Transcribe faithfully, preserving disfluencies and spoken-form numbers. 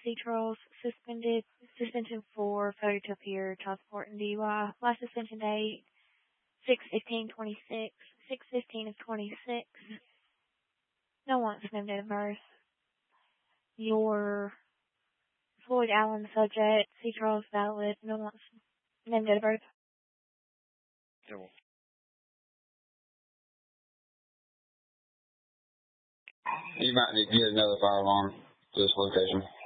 C. Charles, suspended, suspension for failure to appear, child support, and D U I. Last suspension date, six fifteen twenty-six, six fifteen of twenty-six. No one's no date of birth. Your Floyd Allen subject, C. Charles valid, no one's no date of birth. No. You might need to get another fire alarm to this location.